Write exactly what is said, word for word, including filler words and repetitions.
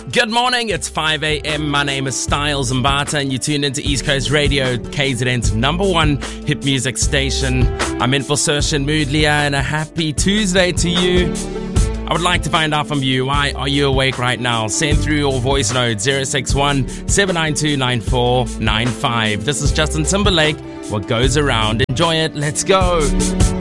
Good morning, it's five a.m. My name is Styles Mbata and you tuned into East Coast Radio, K Z N's number one hit music station. I'm in for Saoirse Moodlia and a happy Tuesday to you. I would like to find out from you, why are you awake right now? Send through your voice note zero six one, seven nine two, nine four nine five. This is Justin Timberlake, What Goes Around. Enjoy it, let's go.